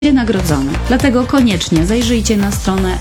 nagrodzony. Dlatego koniecznie zajrzyjcie na stronę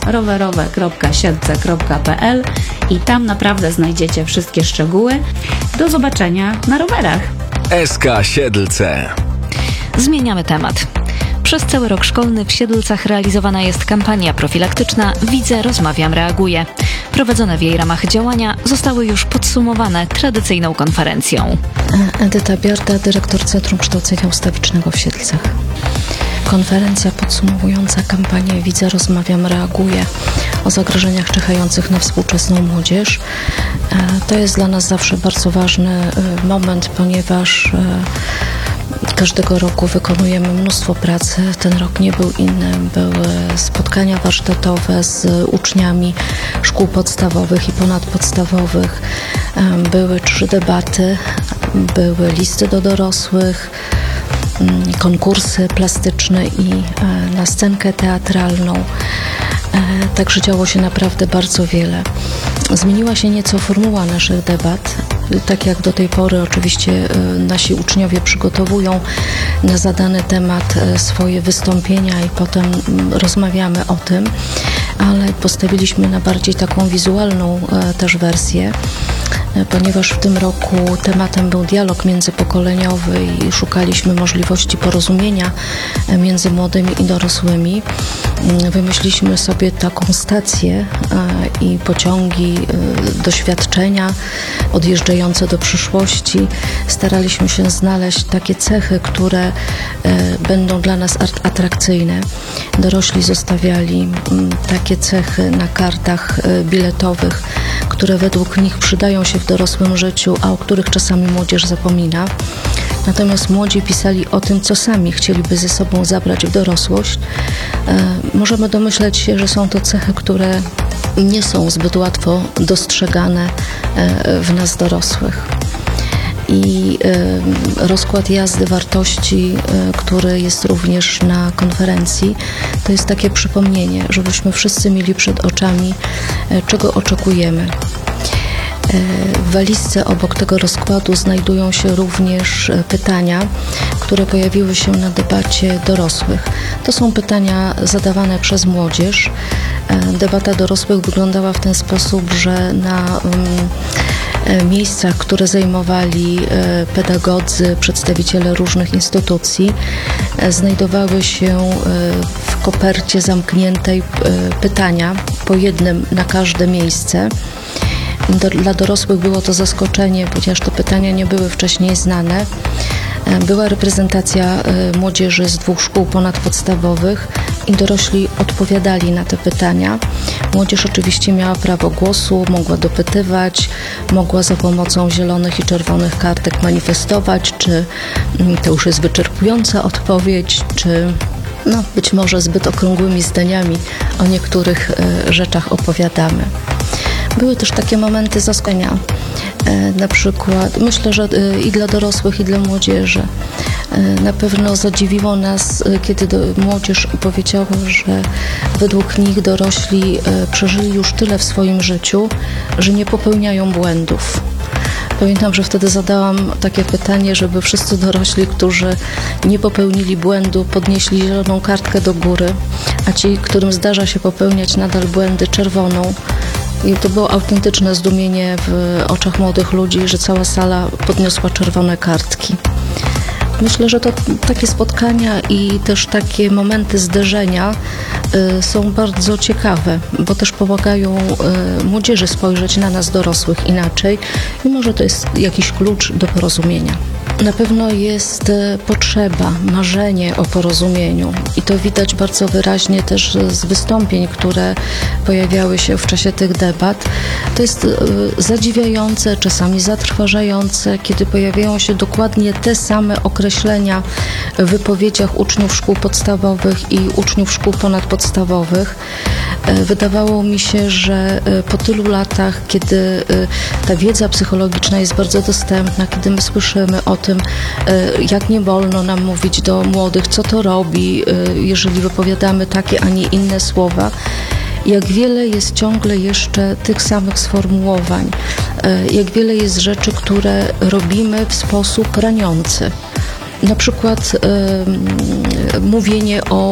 rowerowe.siedlce.pl i tam naprawdę znajdziecie wszystkie szczegóły. Do zobaczenia na rowerach. SK Siedlce. Zmieniamy temat. Przez cały rok szkolny w Siedlcach realizowana jest kampania profilaktyczna Widzę, Rozmawiam, Reaguję. Prowadzone w jej ramach działania zostały już podsumowane tradycyjną konferencją. Edyta Biarda, dyrektor Centrum Kształcenia Ustawicznego w Siedlcach. Konferencja podsumowująca kampanię Widzę, Rozmawiam, Reaguję o zagrożeniach czyhających na współczesną młodzież. To jest dla nas zawsze bardzo ważny moment, ponieważ każdego roku wykonujemy mnóstwo pracy. Ten rok nie był inny. Były spotkania warsztatowe z uczniami szkół podstawowych i ponadpodstawowych. Były 3 debaty, były listy do dorosłych, konkursy plastyczne i na scenkę teatralną. Także działo się naprawdę bardzo wiele. Zmieniła się nieco formuła naszych debat. Tak jak do tej pory oczywiście nasi uczniowie przygotowują na zadany temat swoje wystąpienia i potem rozmawiamy o tym, ale postawiliśmy na bardziej taką wizualną też wersję, ponieważ w tym roku tematem był dialog międzypokoleniowy i szukaliśmy możliwości porozumienia między młodymi i dorosłymi. Wymyśliliśmy sobie taką stację i pociągi, doświadczenia odjeżdżające do przyszłości. Staraliśmy się znaleźć takie cechy, które będą dla nas atrakcyjne. Dorośli zostawiali takie cechy na kartach biletowych, które według nich przydają się w dorosłym życiu, a o których czasami młodzież zapomina. Natomiast młodzi pisali o tym, co sami chcieliby ze sobą zabrać w dorosłość. Możemy domyśleć się, że są to cechy, które nie są zbyt łatwo dostrzegane w nas dorosłych. I rozkład jazdy wartości, który jest również na konferencji, to jest takie przypomnienie, żebyśmy wszyscy mieli przed oczami, czego oczekujemy. W walizce obok tego rozkładu znajdują się również pytania, które pojawiły się na debacie dorosłych. To są pytania zadawane przez młodzież. Debata dorosłych wyglądała w ten sposób, że na miejscach, które zajmowali pedagodzy, przedstawiciele różnych instytucji, znajdowały się w kopercie zamkniętej pytania, po jednym na każde miejsce. Dla dorosłych było to zaskoczenie, ponieważ te pytania nie były wcześniej znane. Była reprezentacja młodzieży z 2 szkół ponadpodstawowych i dorośli odpowiadali na te pytania. Młodzież oczywiście miała prawo głosu, mogła dopytywać, mogła za pomocą zielonych i czerwonych kartek manifestować, czy to już jest wyczerpująca odpowiedź, czy być może zbyt okrągłymi zdaniami o niektórych rzeczach opowiadamy. Były też takie momenty zaskoczenia, na przykład, myślę, że i dla dorosłych, i dla młodzieży. Na pewno zadziwiło nas, kiedy młodzież powiedziała, że według nich dorośli przeżyli już tyle w swoim życiu, że nie popełniają błędów. Pamiętam, że wtedy zadałam takie pytanie, żeby wszyscy dorośli, którzy nie popełnili błędu, podnieśli zieloną kartkę do góry, a ci, którym zdarza się popełniać nadal błędy, czerwoną. I to było autentyczne zdumienie w oczach młodych ludzi, że cała sala podniosła czerwone kartki. Myślę, że to takie spotkania i też takie momenty zderzenia są bardzo ciekawe, bo też pomagają młodzieży spojrzeć na nas dorosłych inaczej i może to jest jakiś klucz do porozumienia. Na pewno jest potrzeba, marzenie o porozumieniu i to widać bardzo wyraźnie też z wystąpień, które pojawiały się w czasie tych debat. To jest zadziwiające, czasami zatrważające, kiedy pojawiają się dokładnie te same określenia w wypowiedziach uczniów szkół podstawowych i uczniów szkół ponadpodstawowych. Wydawało mi się, że po tylu latach, kiedy ta wiedza psychologiczna jest bardzo dostępna, kiedy my słyszymy o tym, jak nie wolno nam mówić do młodych, co to robi, jeżeli wypowiadamy takie, a nie inne słowa, jak wiele jest ciągle jeszcze tych samych sformułowań, jak wiele jest rzeczy, które robimy w sposób raniący. Na przykład mówienie o